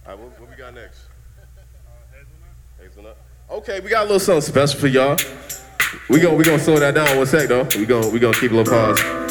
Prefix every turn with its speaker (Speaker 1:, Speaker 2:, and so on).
Speaker 1: All right, what we got next? Hazelnut. Okay, we got a little something special for y'all. We gonna slow that down one sec though. We gonna keep a little pause.